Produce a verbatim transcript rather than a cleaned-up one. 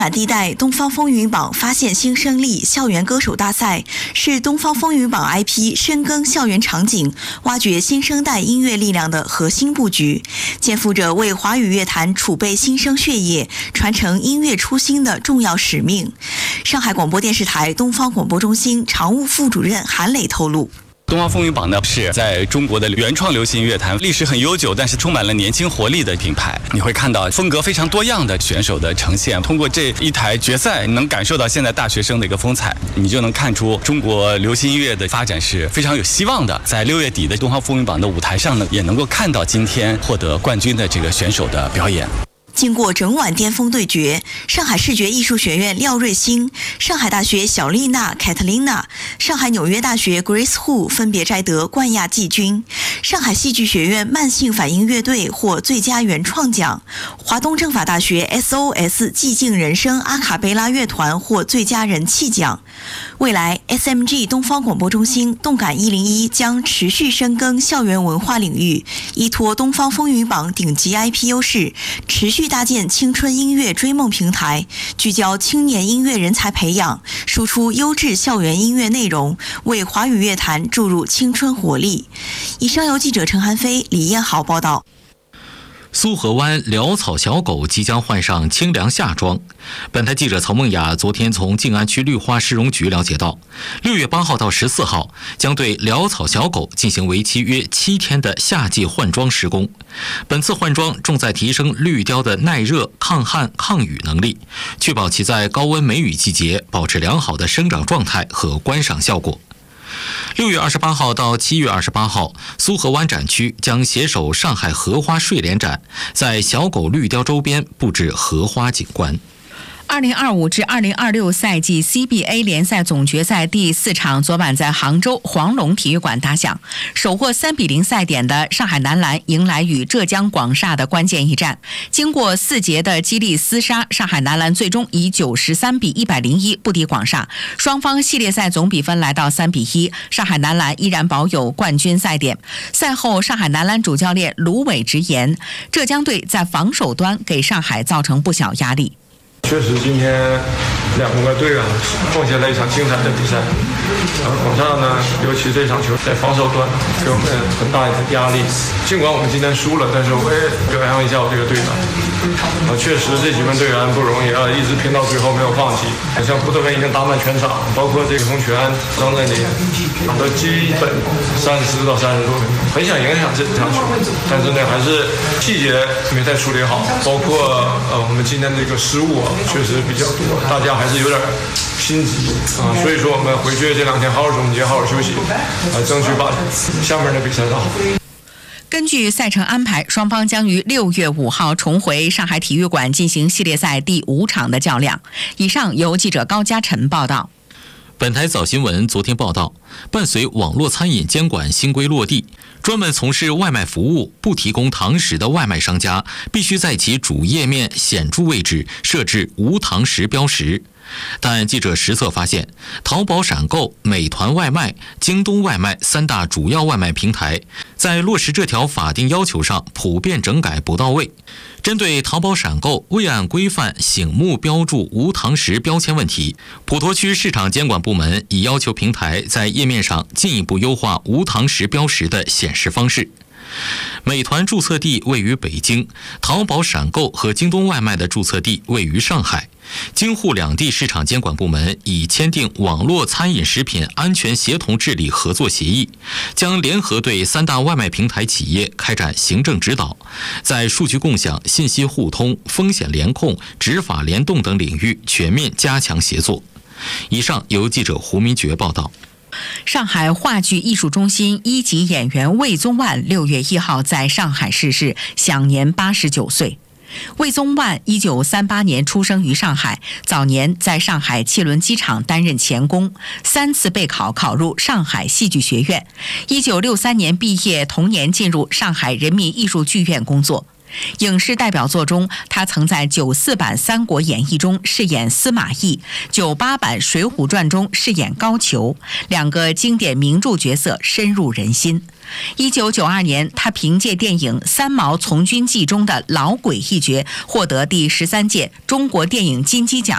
满地带东方风云榜发现新生力校园歌手大赛是东方风云榜 I P 深耕校园场景、挖掘新生代音乐力量的核心布局，肩负着为华语乐坛储备新生血液、传承音乐初心的重要使命。上海广播电视台东方广播中心常务副主任韩磊透露。 东方风云榜呢是在中国的原创流行乐坛历史很悠久，但是充满了年轻活力的品牌。你会看到风格非常多样的选手的呈现，通过这一台决赛，能感受到现在大学生的一个风采，你就能看出中国流行音乐的发展是非常有希望的。在六月底的东方风云榜的舞台上呢，也能够看到今天获得冠军的这个选手的表演。 经过整晚巅峰对决，上海视觉艺术学院廖瑞欣、上海大学小丽娜 Catalina、上海纽约大学 Grace Hu 分别摘得冠亚季军，上海戏剧学院慢性反应乐队获最佳原创奖，华东政法大学 S O S 寂静人声阿卡贝拉乐团获最佳人气奖。未来 S M G 东方广播中心动感一零一将持续深耕校园文化领域，依托东方风云榜顶级 I P 优势，持续搭建青春音乐追梦平台，聚焦青年音乐人才培养，输出优质校园音乐内容，为华语乐坛注入青春活力。以上由记者陈涵飞、李彦豪报道。 苏河湾潦草小狗即将换上清凉夏装。本台记者曹梦雅昨天从静安区绿化市容局了解到，六月八号到十四号将对潦草小狗进行为期约七天的夏季换装施工。本次换装重在提升绿貂的耐热、抗旱、抗雨能力，确保其在高温梅雨季节保持良好的生长状态和观赏效果。六月二十八号到七月二十八号，苏河湾展区将携手上海荷花睡莲展，在小狗绿貂周边布置荷花景观。 二零二五至二零二六赛季 C B A 联赛总决赛第四场昨晚在杭州黄龙体育馆打响，首获三比零赛点的上海男篮迎来与浙江广厦的关键一战。经过四节的激烈厮杀，上海男篮最终以九十三比一百零一不敌广厦，双方系列赛总比分来到三比一，上海男篮依然保有冠军赛点。赛后，上海男篮主教练卢伟直言，浙江队在防守端给上海造成不小压力。 确实，今天两个队啊奉献了一场精彩的比赛。然后广厦呢，尤其这场球在防守端给我们很大的压力。尽管我们今天输了，但是我也表扬一下我这个队长。啊，确实这几名队员不容易啊，一直拼到最后没有放弃。像布德文已经打满全场，包括这个洪泉、张振林，都基本三十到三十多分钟，很想影响这场球，但是呢，还是细节没太处理好，包括呃我们今天这个失误啊。确实比较多，大家还是有点心急啊，所以说我们回去这两天好好总结，好好休息，啊，争取把下面的比赛打好。 根据赛程安排，双方将于六月五号重回上海体育馆进行系列赛第五场的较量。以上由记者高嘉晨报道。 本台早新闻昨天报道，伴随网络餐饮监管新规落地，专门从事外卖服务不提供堂食的外卖商家，必须在其主页面显著位置设置无堂食标识。但记者实测发现，淘宝闪购、美团外卖、京东外卖三大主要外卖平台在落实这条法定要求上普遍整改不到位。针对淘宝闪购未按规范醒目标注无堂食标签问题，普陀区市场监管部门已要求平台在页面上进一步优化无堂食标识的显示方式。美团注册地位于北京，淘宝闪购和京东外卖的注册地位于上海。京沪两地市场监管部门已签订网络餐饮食品安全协同治理合作协议，将联合对三大外卖平台企业开展行政指导，在数据共享、信息互通、风险联控、执法联动等领域全面加强协作。以上由记者胡明珏报道。 上海话剧艺术中心一级演员魏宗万六月一号在上海逝世，享年八十九岁。魏宗万一九三八年出生于上海，早年在上海汽轮机厂担任钳工，三次备考考入上海戏剧学院。一九六三年毕业，同年进入上海人民艺术剧院工作。影视代表作中，他曾在九四版《三国演义》中饰演司马懿，九八版《水浒传》中饰演高俅，两个经典名著角色深入人心。一九九二年，他凭借电影《三毛从军记》中的老鬼一角，获得第十三届中国电影金鸡奖